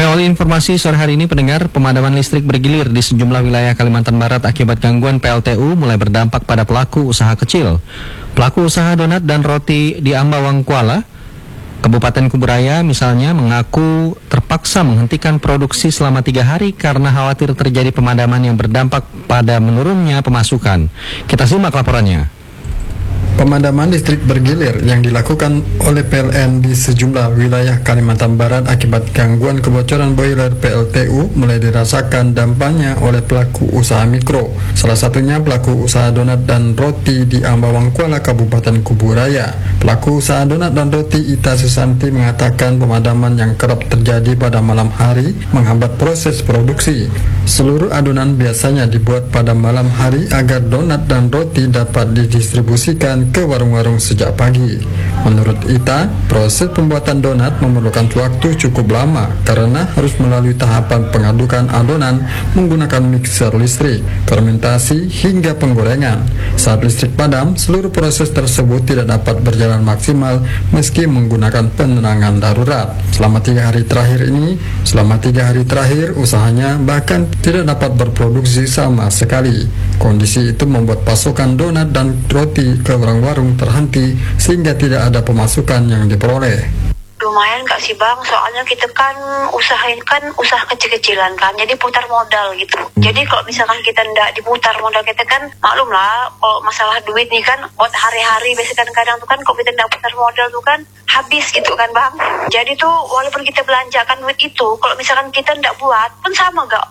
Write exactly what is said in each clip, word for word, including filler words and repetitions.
Kami awali informasi sore hari ini, pendengar. Pemadaman listrik bergilir di sejumlah wilayah Kalimantan Barat akibat gangguan P L T U mulai berdampak pada pelaku usaha kecil. Pelaku usaha donat dan roti di Ambawang Kuala, Kabupaten Kuburaya misalnya, mengaku terpaksa menghentikan produksi selama tiga hari karena khawatir terjadi pemadaman yang berdampak pada menurunnya pemasukan. Kita simak laporannya. Pemadaman listrik bergilir yang dilakukan oleh P L N di sejumlah wilayah Kalimantan Barat akibat gangguan kebocoran boiler P L T U mulai dirasakan dampaknya oleh pelaku usaha mikro. Salah satunya pelaku usaha donat dan roti di Ambawang Kuala, Kabupaten Kuburaya. Pelaku usaha donat dan roti Ita Susanti mengatakan pemadaman yang kerap terjadi pada malam hari menghambat proses produksi. Seluruh adonan biasanya dibuat pada malam hari agar donat dan roti dapat didistribusikan ke warung-warung sejak pagi. Menurut Ita, proses pembuatan donat memerlukan waktu cukup lama karena harus melalui tahapan pengadukan adonan menggunakan mixer listrik, fermentasi hingga penggorengan. Saat listrik padam, seluruh proses tersebut tidak dapat berjalan maksimal meski menggunakan penerangan darurat. Selama tiga hari terakhir ini, selama tiga hari terakhir usahanya bahkan tidak dapat berproduksi sama sekali. Kondisi itu membuat pasokan donat dan roti ke warung-warung terhenti sehingga tidak ada pemasukan yang diperoleh. Lumayan Kak sih Bang, soalnya kita kan usahain kan usaha kecil-kecilan kan, jadi putar modal gitu. Hmm. Jadi kalau misalkan kita ndak diputar modal kita kan, maklum lah kalau masalah duit nih kan buat hari-hari, biasanya kan kadang tuh kan kalau kita ndak putar modal tuh kan habis gitu kan Bang. Jadi tuh walaupun kita belanjakan duit itu, kalau misalkan kita ndak buat pun sama gak,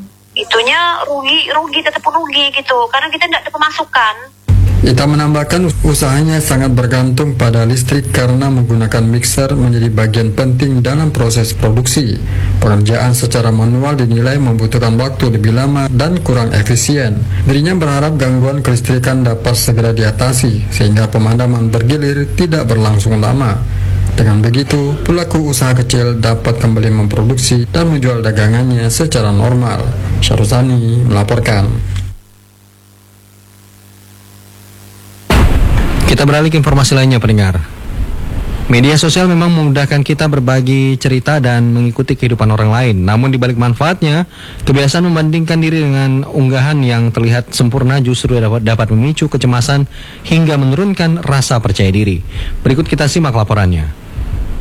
itunya rugi, rugi tetap rugi gitu, karena kita ndak ada pemasukan. Ita menambahkan usahanya sangat bergantung pada listrik karena menggunakan mixer menjadi bagian penting dalam proses produksi. Pekerjaan secara manual dinilai membutuhkan waktu lebih lama dan kurang efisien. Dirinya berharap gangguan kelistrikan dapat segera diatasi sehingga pemadaman bergilir tidak berlangsung lama. Dengan begitu, pelaku usaha kecil dapat kembali memproduksi dan menjual dagangannya secara normal. Syaruzani melaporkan. Kita beralih ke informasi lainnya, pendengar. Media sosial memang memudahkan kita berbagi cerita dan mengikuti kehidupan orang lain. Namun di balik manfaatnya, kebiasaan membandingkan diri dengan unggahan yang terlihat sempurna justru dapat, dapat memicu kecemasan hingga menurunkan rasa percaya diri. Berikut kita simak laporannya.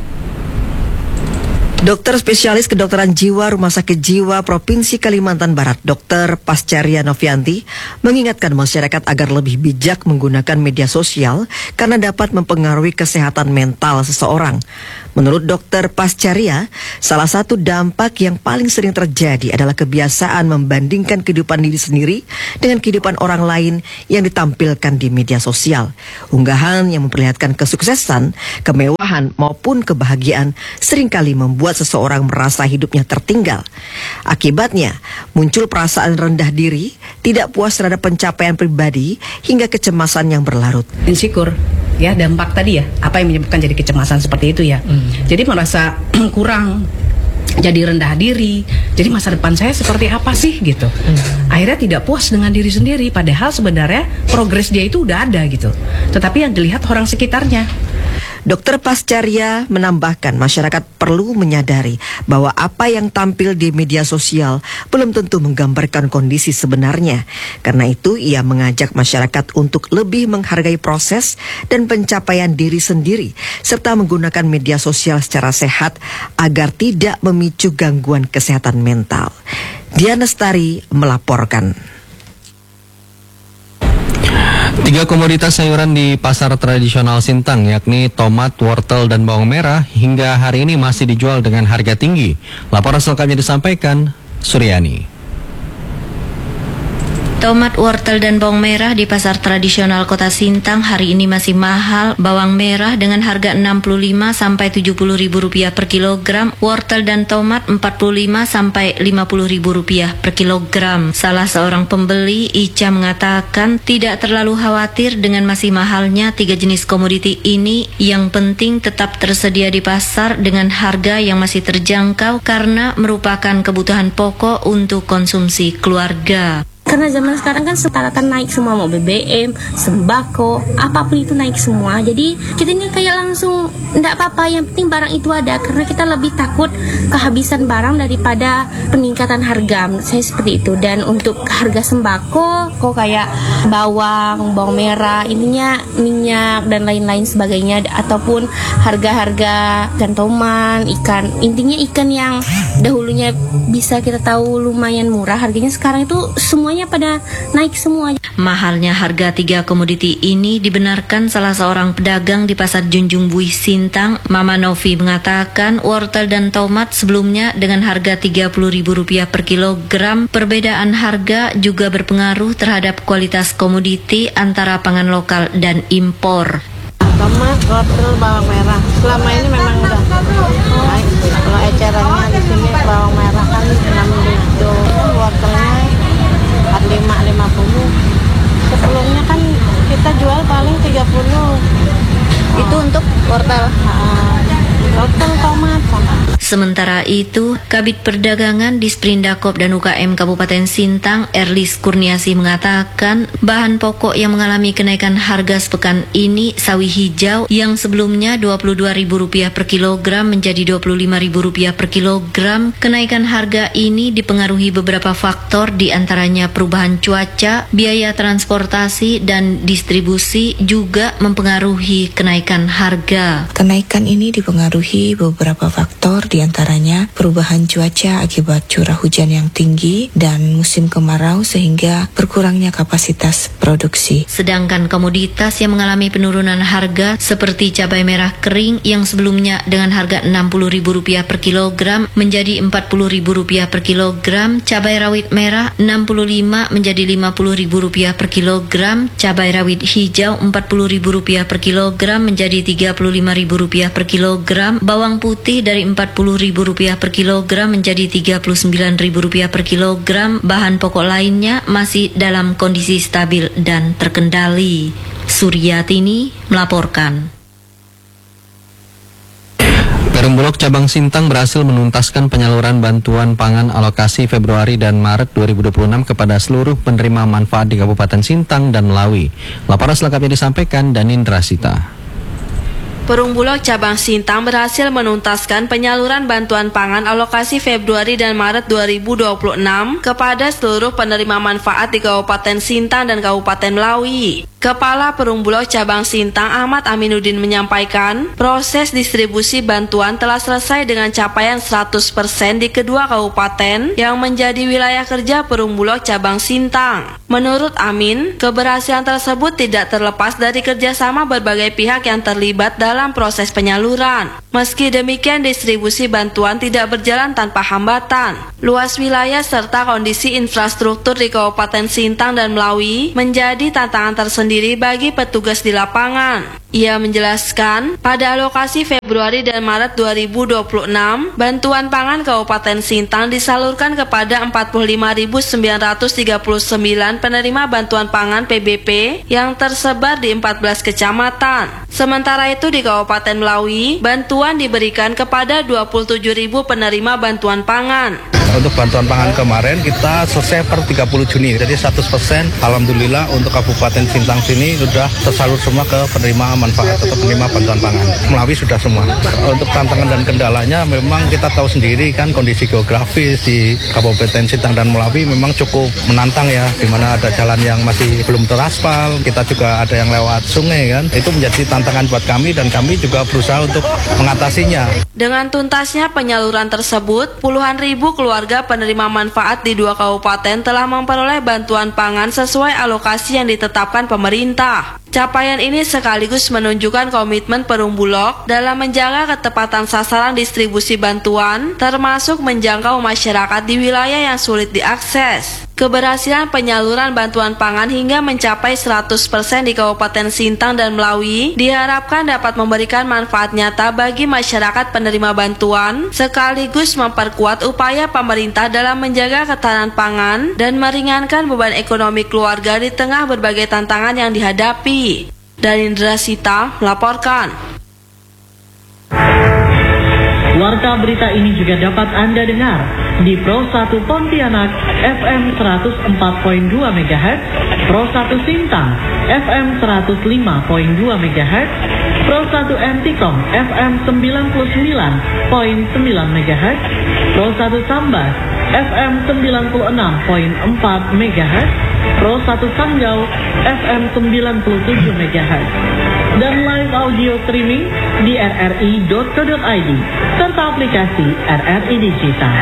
Dokter spesialis kedokteran jiwa Rumah Sakit Jiwa Provinsi Kalimantan Barat, Dokter Pascaria Novianti, mengingatkan masyarakat agar lebih bijak menggunakan media sosial karena dapat mempengaruhi kesehatan mental seseorang. Menurut Dokter Pascaria, salah satu dampak yang paling sering terjadi adalah kebiasaan membandingkan kehidupan diri sendiri dengan kehidupan orang lain yang ditampilkan di media sosial. Unggahan yang memperlihatkan kesuksesan, kemewahan maupun kebahagiaan seringkali membuat seseorang merasa hidupnya tertinggal. Akibatnya, muncul perasaan rendah diri, tidak puas terhadap pencapaian pribadi, hingga kecemasan yang berlarut. Insecure, ya, dampak tadi ya, apa yang menyebabkan jadi kecemasan seperti itu ya. Hmm. Jadi merasa kurang, jadi rendah diri. Jadi masa depan saya seperti apa sih gitu. Hmm. Akhirnya tidak puas dengan diri sendiri, padahal sebenarnya progres dia itu udah ada gitu. Tetapi yang dilihat orang sekitarnya. Dokter Pascaria menambahkan masyarakat perlu menyadari bahwa apa yang tampil di media sosial belum tentu menggambarkan kondisi sebenarnya. Karena itu ia mengajak masyarakat untuk lebih menghargai proses dan pencapaian diri sendiri serta menggunakan media sosial secara sehat agar tidak memicu gangguan kesehatan mental. Diana Lestari melaporkan. Tiga komoditas sayuran di pasar tradisional Sintang, yakni tomat, wortel, dan bawang merah, hingga hari ini masih dijual dengan harga tinggi. Laporan selengkapnya disampaikan Suryani. Tomat, wortel, dan bawang merah di pasar tradisional Kota Sintang hari ini masih mahal. Bawang merah dengan harga enam puluh lima sampai tujuh puluh ribu rupiah per kilogram, wortel dan tomat empat puluh lima sampai lima puluh ribu rupiah per kilogram. Salah seorang pembeli, Ica, mengatakan tidak terlalu khawatir dengan masih mahalnya tiga jenis komoditi ini. Yang penting tetap tersedia di pasar dengan harga yang masih terjangkau karena merupakan kebutuhan pokok untuk konsumsi keluarga. Karena zaman sekarang kan rata-rata naik semua, mau B B M, sembako, apapun itu naik semua. Jadi kita ini kayak langsung enggak apa-apa, yang penting barang itu ada, karena kita lebih takut kehabisan barang daripada peningkatan harga. Saya seperti itu. Dan untuk harga sembako kok kayak bawang, bawang merah, ininya minyak dan lain-lain sebagainya, ataupun harga-harga ikan toman, ikan, intinya ikan yang dahulunya bisa kita tahu lumayan murah, harganya sekarang itu semuanya pada naik semua. Mahalnya harga tiga komoditi ini dibenarkan salah seorang pedagang di Pasar Junjung Buih Sintang, Mama Novi, mengatakan wortel dan tomat sebelumnya dengan harga tiga puluh ribu rupiah per kilogram. Perbedaan harga juga berpengaruh terhadap kualitas komoditi antara pangan lokal dan impor. Tomat, wortel, bawang merah. Selama ini memang udah naik. Kalau ecerannya di sini bawang merah kan enam ribu, wortelnya empat puluh lima, lima puluh. Sebelumnya kan kita jual paling tiga puluh. Itu untuk wortel. Nah, wortel, tomat sama. Sementara itu, Kabid Perdagangan Disprindakop dan U K M Kabupaten Sintang, Erlis Kurniasi, mengatakan bahan pokok yang mengalami kenaikan harga sepekan ini sawi hijau yang sebelumnya dua puluh dua ribu rupiah per kilogram menjadi dua puluh lima ribu rupiah per kilogram. Kenaikan harga ini dipengaruhi beberapa faktor, diantaranya perubahan cuaca, biaya transportasi, dan distribusi juga mempengaruhi kenaikan harga. Kenaikan ini dipengaruhi beberapa faktor, di antaranya perubahan cuaca akibat curah hujan yang tinggi dan musim kemarau sehingga berkurangnya kapasitas produksi. Sedangkan komoditas yang mengalami penurunan harga seperti cabai merah kering yang sebelumnya dengan harga enam puluh ribu rupiah per kilogram menjadi empat puluh ribu rupiah per kilogram, cabai rawit merah enam puluh lima menjadi lima puluh ribu rupiah per kilogram, cabai rawit hijau empat puluh ribu rupiah per kilogram menjadi tiga puluh lima ribu rupiah per kilogram, bawang putih dari empat puluh ribu rupiah per kilogram menjadi tiga puluh sembilan ribu rupiah per kilogram. Bahan pokok lainnya masih dalam kondisi stabil dan terkendali. Suryatini melaporkan. Perum Bulog Cabang Sintang berhasil menuntaskan penyaluran bantuan pangan alokasi Februari dan Maret dua ribu dua puluh enam kepada seluruh penerima manfaat di Kabupaten Sintang dan Melawi. Laporan selengkapnya disampaikan Danindra Sita. Perum Bulog Cabang Sintang berhasil menuntaskan penyaluran bantuan pangan alokasi Februari dan Maret dua ribu dua puluh enam kepada seluruh penerima manfaat di Kabupaten Sintang dan Kabupaten Melawi. Kepala Perum Bulog Cabang Sintang Ahmad Aminuddin menyampaikan, proses distribusi bantuan telah selesai dengan capaian seratus persen di kedua kabupaten yang menjadi wilayah kerja Perum Bulog Cabang Sintang. Menurut Amin, keberhasilan tersebut tidak terlepas dari kerjasama berbagai pihak yang terlibat dalam proses penyaluran. Meski demikian, distribusi bantuan tidak berjalan tanpa hambatan. Luas wilayah serta kondisi infrastruktur di Kabupaten Sintang dan Melawi menjadi tantangan tersendiri bagi petugas di lapangan. Ia menjelaskan, pada alokasi Februari dan Maret dua ribu dua puluh enam, bantuan pangan Kabupaten Sintang disalurkan kepada empat puluh lima ribu sembilan ratus tiga puluh sembilan penerima bantuan pangan P B P yang tersebar di empat belas kecamatan. Sementara itu di Kabupaten Melawi, bantuan diberikan kepada dua puluh tujuh ribu penerima bantuan pangan. Untuk bantuan pangan kemarin kita selesai per tiga puluh Juni, jadi seratus persen Alhamdulillah untuk Kabupaten Sintang sini sudah tersalur semua ke penerima manfaat atau penerima bantuan pangan. Melawi sudah semua. Untuk tantangan dan kendalanya memang kita tahu sendiri kan, kondisi geografis di Kabupaten Sintang dan Melawi memang cukup menantang ya, di mana ada jalan yang masih belum teraspal, kita juga ada yang lewat sungai kan. Itu menjadi tantangan buat kami dan kami juga berusaha untuk mengatasinya. Dengan tuntasnya penyaluran tersebut, puluhan ribu keluarga penerima manfaat di dua kabupaten telah memperoleh bantuan pangan sesuai alokasi yang ditetapkan pemerintah. Capaian ini sekaligus menunjukkan komitmen Perum Bulog dalam menjaga ketepatan sasaran distribusi bantuan, termasuk menjangkau masyarakat di wilayah yang sulit diakses. Keberhasilan penyaluran bantuan pangan hingga mencapai seratus persen di Kabupaten Sintang dan Melawi diharapkan dapat memberikan manfaat nyata bagi masyarakat penerima bantuan, sekaligus memperkuat upaya pemerintah dalam menjaga ketahanan pangan dan meringankan beban ekonomi keluarga di tengah berbagai tantangan yang dihadapi. Danindra Sita melaporkan. Warta berita ini juga dapat Anda dengar di Pro satu Pontianak F M seratus empat koma dua megahertz, Pro satu Sintang F M seratus lima koma dua megahertz, Pro satu Antikom F M sembilan puluh sembilan koma sembilan megahertz, Pro satu Sambas F M sembilan puluh enam koma empat megahertz, Pro satu Sanggau F M sembilan puluh tujuh megahertz, dan live audio streaming di r r i dot co dot i d serta aplikasi R R I Digital.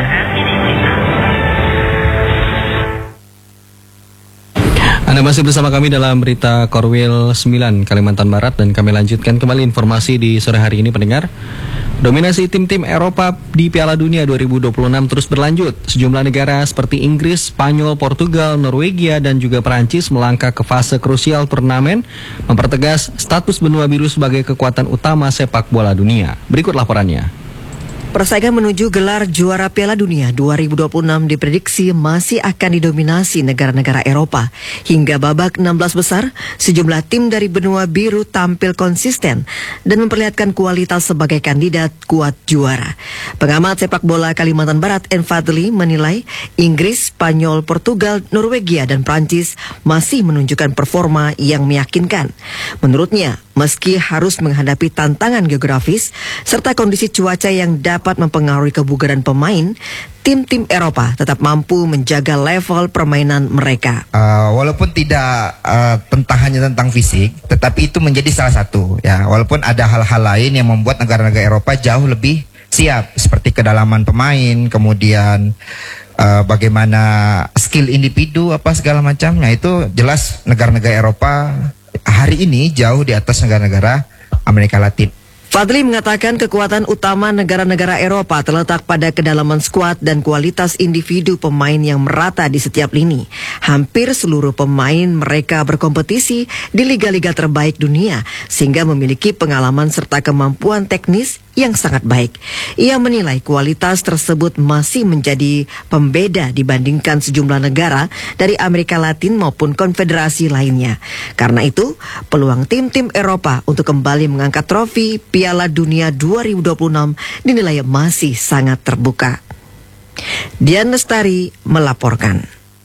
Anda masih bersama kami dalam berita Korwil sembilan Kalimantan Barat, dan kami lanjutkan kembali informasi di sore hari ini, pendengar. Dominasi tim-tim Eropa di Piala Dunia dua ribu dua puluh enam terus berlanjut. Sejumlah negara seperti Inggris, Spanyol, Portugal, Norwegia, dan juga Perancis melangkah ke fase krusial turnamen, mempertegas status benua biru sebagai kekuatan utama sepak bola dunia. Berikut laporannya. Persaingan menuju gelar juara Piala Dunia dua ribu dua puluh enam diprediksi masih akan didominasi negara-negara Eropa. Hingga babak enam belas besar, sejumlah tim dari benua biru tampil konsisten dan memperlihatkan kualitas sebagai kandidat kuat juara. Pengamat sepak bola Kalimantan Barat N. Fadli menilai Inggris, Spanyol, Portugal, Norwegia, dan Prancis masih menunjukkan performa yang meyakinkan. Menurutnya, meski harus menghadapi tantangan geografis serta kondisi cuaca yang dapat mempengaruhi kebugaran pemain, tim-tim Eropa tetap mampu menjaga level permainan mereka. Uh, walaupun tidak uh, tentang hanya tentang fisik, tetapi itu menjadi salah satu. Ya, walaupun ada hal-hal lain yang membuat negara-negara Eropa jauh lebih siap, seperti kedalaman pemain, kemudian uh, bagaimana skill individu apa segala macamnya, itu jelas negara-negara Eropa hari ini jauh di atas negara-negara Amerika Latin. Fadli mengatakan kekuatan utama negara-negara Eropa terletak pada kedalaman skuad dan kualitas individu pemain yang merata di setiap lini. Hampir seluruh pemain mereka berkompetisi di liga-liga terbaik dunia, sehingga memiliki pengalaman serta kemampuan teknis yang sangat baik. Ia menilai kualitas tersebut masih menjadi pembeda dibandingkan sejumlah negara dari Amerika Latin maupun konfederasi lainnya. Karena itu, peluang tim-tim Eropa untuk kembali mengangkat trofi Piala Dunia dua ribu dua puluh enam dinilai masih sangat terbuka. Dian Lestari melaporkan.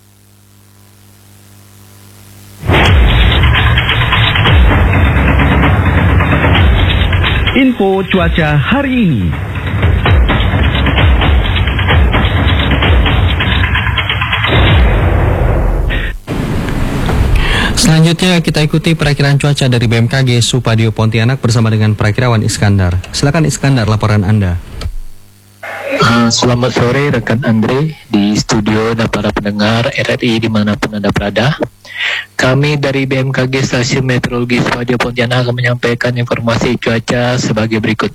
Info cuaca hari ini. Selanjutnya kita ikuti perakiraan cuaca dari B M K G Supadio Pontianak bersama dengan perakirawan Iskandar. Silakan Iskandar, laporan Anda. Uh, selamat sore rekan Andre di studio dan para pendengar R R I dimanapun Anda berada. Kami dari B M K G Stasiun Meteorologi Supadio Pontianak akan menyampaikan informasi cuaca sebagai berikut.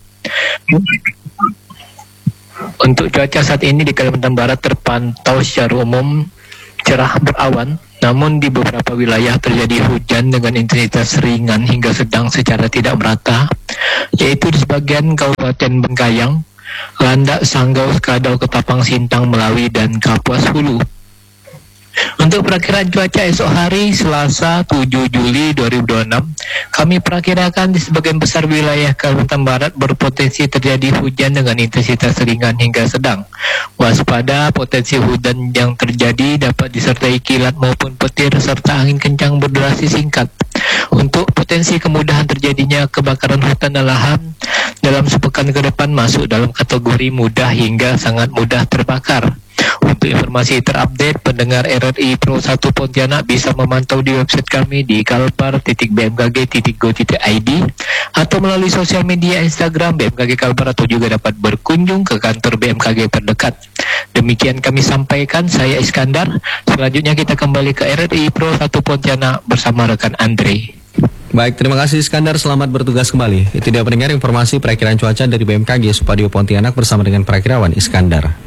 Untuk cuaca saat ini di Kalimantan Barat terpantau secara umum cerah berawan, namun di beberapa wilayah terjadi hujan dengan intensitas ringan hingga sedang secara tidak merata, yaitu di sebagian Kabupaten Bengkayang, Landak, Sanggau, Skadau, Ketapang, Sintang, Melawi, dan Kapuas Hulu. Untuk perakiraan cuaca esok hari Selasa tujuh Juli dua ribu dua puluh enam, kami perakirakan di sebagian besar wilayah Kalimantan Barat berpotensi terjadi hujan dengan intensitas ringan hingga sedang. Waspada, potensi hujan yang terjadi dapat disertai kilat maupun petir serta angin kencang berdurasi singkat. Untuk potensi kemudahan terjadinya kebakaran hutan dan lahan dalam sepekan ke depan masuk dalam kategori mudah hingga sangat mudah terbakar. Untuk informasi terupdate, pendengar R R I Pro satu Pontianak bisa memantau di website kami di kalpar titik b m k g titik go titik i d atau melalui sosial media Instagram B M K G Kalpar, atau juga dapat berkunjung ke kantor B M K G terdekat. Demikian kami sampaikan, saya Iskandar. Selanjutnya kita kembali ke R R I Pro satu Pontianak bersama rekan Andre. Baik, terima kasih Iskandar, selamat bertugas kembali. Itu dia pendengar informasi perakiraan cuaca dari B M K G Supadio Pontianak bersama dengan perakirawan Iskandar.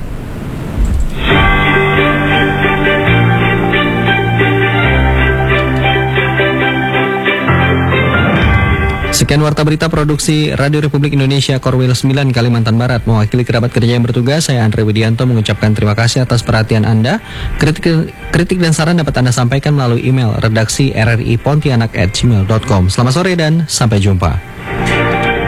Sekian warta berita produksi Radio Republik Indonesia Korwil sembilan Kalimantan Barat. Mewakili kerabat kerja yang bertugas, saya Andre Widianto mengucapkan terima kasih atas perhatian Anda. Kritik, kritik dan saran dapat Anda sampaikan melalui email redaksi r r i pontianak at gmail dot com. Selamat sore dan sampai jumpa.